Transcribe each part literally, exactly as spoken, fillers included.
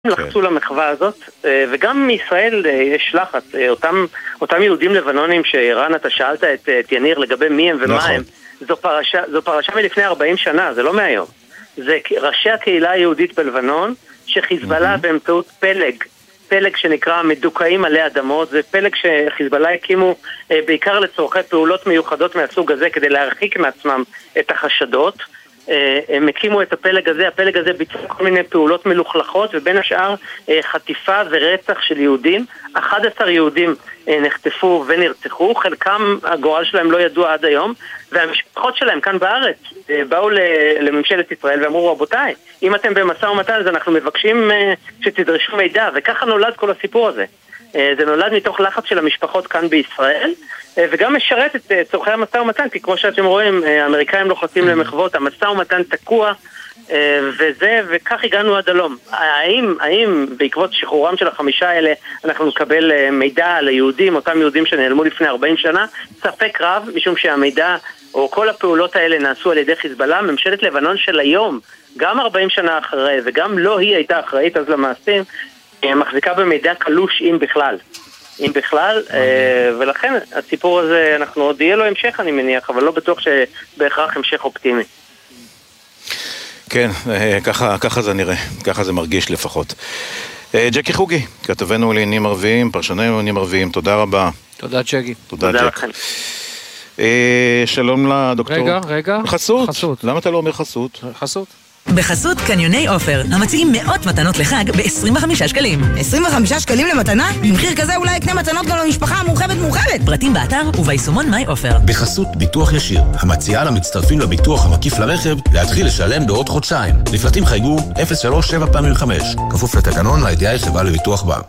לחצו למחווה הזאת, וגם מישראל יש לחץ. אותם, אותם יהודים לבנונים שאיראן, אתה שאלת את, את יניר לגבי מי הם ומה נכון. הם, זו פרשה, זו פרשה מלפני ארבעים שנה, זה לא מהיום. זה ראשי הקהילה היהודית בלבנון, שחיזבאללה mm-hmm. באמצעות פלג, פלג שנקרא מדוכאים עלי אדמות, זה פלג שחיזבאללה הקימו בעיקר לצורכי פעולות מיוחדות מהסוג הזה, כדי להרחיק מעצמם את החשדות. הם הקימו את הפלג הזה, הפלג הזה ביצע כל מיני פעולות מלוכלכות, ובין השאר חטיפה ורצח של יהודים. אחד עשר יהודים נחטפו ונרצחו, חלקם הגורל שלהם לא ידוע עד היום, והמשפחות שלהם כאן בארץ באו לממשלת ישראל ואמרו, רבותיי, אם אתם במשא ומתן אז אנחנו מבקשים שתדרשו מידע, וככה נולד כל הסיפור הזה. זה נולד מתוך לחץ של המשפחות כאן בישראל, וגם משרת את צורכי המשא ומתן, כי כמו שאתם רואים, האמריקאים לוחצים למחוות, המשא ומתן תקוע, וזה, וכך הגענו עד הלום. האם, האם בעקבות שחרורם של החמישה האלה אנחנו נקבל מידע על היהודים, אותם יהודים שנעלמו לפני ארבעים שנה? ספק רב, משום שהמידע או כל הפעולות האלה נעשו על ידי חיזבאללה. ממשלת לבנון של היום, גם ארבעים שנה אחרי, וגם לא היא הייתה אחראית אז למעשים, מחזיקה במידע קלוש אם בכלל. אם בכלל, ולכן הסיפור הזה, אנחנו עוד יהיה לו המשך אני מניח, אבל לא בטוח שבהכרח המשך אופטימי. כן, ככה, ככה זה נראה, ככה זה מרגיש לפחות. ג'קי חוגי, כתבנו לעניינים ערביים, פרשננו לעניינים ערביים, תודה רבה. תודה ג'קי. תודה ג'ק. שלום לדוקטור. רגע, רגע. חסות. חסות. למה אתה לא אומר חסות? חסות. בחסות קניוני אופר, המציעים מאות מתנות לחג ב-עשרים וחמישה שקלים. עשרים וחמישה שקלים למתנה? במחיר כזה אולי יקנה מתנות גם למשפחה המורחבת מורחבת. פרטים באתר וביישומון מיי אופר. בחסות ביטוח ישיר, המציעה למצטרפים לביטוח המקיף לרכב להתחיל לשלם בעוד חודשיים. לפרטים חייגו אפס שלוש שבע פעמים חמש. כפוף לתקנון לידיעה חברה לביטוח בה.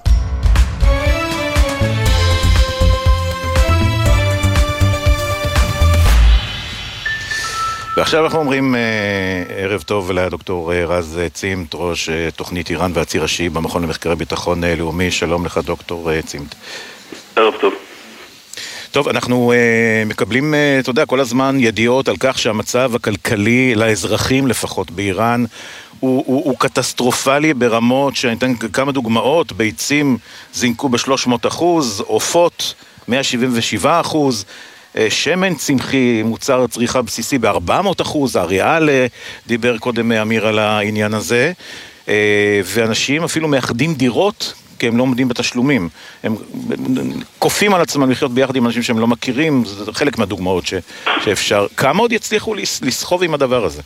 ועכשיו אנחנו אומרים ערב טוב לדוקטור רז צימת, ראש תוכנית איראן והציר השיעי במכון למחקרי ביטחון לאומי. שלום לך דוקטור צימת. ערב טוב. טוב, אנחנו מקבלים, אתה יודע, כל הזמן ידיעות על כך שהמצב הכלכלי לאזרחים לפחות באיראן הוא, הוא, הוא קטסטרופלי ברמות, שאני אתן כמה דוגמאות, ביצים זינקו ב-שלוש מאות אחוז, עופות מאה שבעים ושבעה אחוז, שמן צמחי, מוצר צריכה בסיסי ב-ארבע מאות אחוז, אריאל דיבר קודם אמיר על העניין הזה, ואנשים אפילו מאחדים דירות, כי הם לא עומדים בתשלומים. הם קופים על עצמם לחיות ביחד עם אנשים שהם לא מכירים, זה חלק מהדוגמאות ש- שאפשר. כמה עוד יצליחו לסחוב עם הדבר הזה?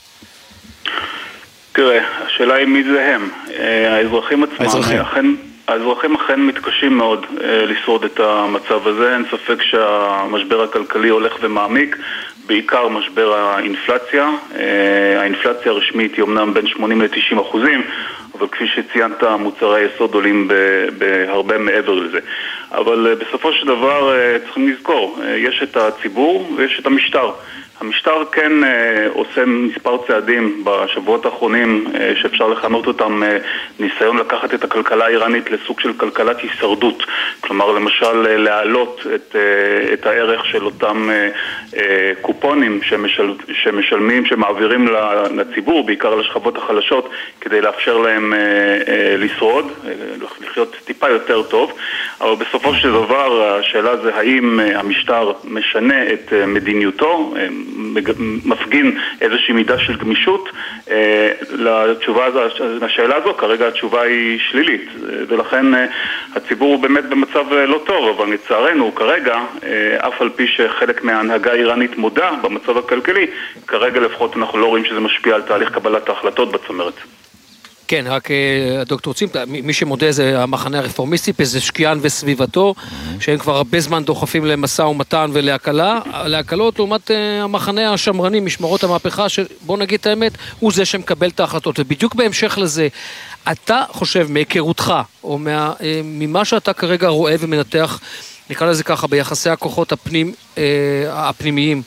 תראה, השאלה היא מי זה הם. האזרחים עצמם, האזרחים. אכן... האזרחים אכן מתקשים מאוד אה, לשרוד את המצב הזה. אין ספק שהמשבר הכלכלי הולך ומעמיק, בעיקר משבר האינפלציה. אה, האינפלציה הרשמית היא אומנם בין שמונים לתשעים אחוזים, אבל כפי שציינת, מוצרי היסוד עולים בהרבה מעבר לזה. אבל אה, בסופו של דבר אה, צריכים לזכור, אה, יש את הציבור ויש את המשטר. המשטר כן אה, עושה מספר צעדים בשבועות האחרונים אה, שאפשר לכנות אותם אה, ניסיון לקחת את הכלכלה האיראנית לסוג של כלכלת הישרדות. כלומר, למשל, אה, להעלות את, אה, את הערך של אותם אה, אה, קופונים שמשל, שמשלמים, שמעבירים לציבור, בעיקר לשכבות החלשות, כדי לאפשר להם אה, אה, לשרוד, אה, לחיות טיפה יותר טוב. אבל בסופו של דבר, השאלה זה האם אה, המשטר משנה את אה, מדיניותו, אה, מפגין איזושהי מידה של גמישות. לתשובה הזו, לשאלה הזו, כרגע התשובה היא שלילית, ולכן הציבור הוא באמת במצב לא טוב, אבל לצערנו כרגע, אף על פי שחלק מההנהגה האיראנית מודע במצב הכלכלי, כרגע לפחות אנחנו לא רואים שזה משפיע על תהליך קבלת ההחלטות בצמרת. כן, רק דוקטור צימת, מי שמודה זה המחנה הרפורמיסטי, פזשקיאן וסביבתו, שהם כבר הרבה זמן דוחפים למשא ומתן ולהקלה, להקלות לעומת המחנה השמרני, משמרות המהפכה, שבוא נגיד את האמת, הוא זה שמקבל את ההחלטות. ובדיוק בהמשך לזה, אתה חושב מהיכרותך, או מה, ממה שאתה כרגע רואה ומנתח, נקרא לזה ככה, ביחסי הכוחות הפנים, הפנימיים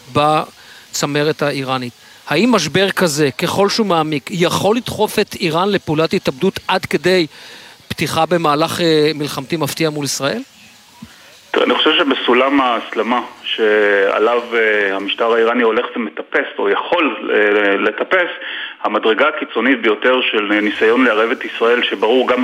בצמרת האיראנית, האם משבר כזה, ככל שהוא מעמיק, יכול לדחוף את איראן לפעולת התאבדות עד כדי פתיחה במהלך מלחמתי מפתיע מול ישראל? אני חושב שבסולם ההסלמה שעליו המשטר האיראני הולך ומטפס, או יכול לטפס, המדרגה הקיצונית ביותר של ניסיון לערב את ישראל, שברור גם